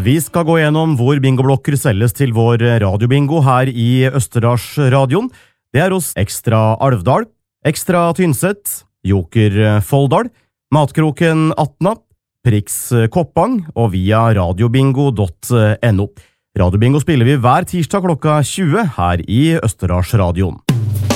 Vi skal gå gjennom hvor bingoblokker selges til vår radiobingo her i Østerdalsradioen. Det hos Ekstra Alvdal, Ekstra Tynset, Joker Folldal, Matkroken Atna, Prix Koppang og via radiobingo.no. Radiobingo spiller vi hver tirsdag klokka 20 her i Østerdalsradioen.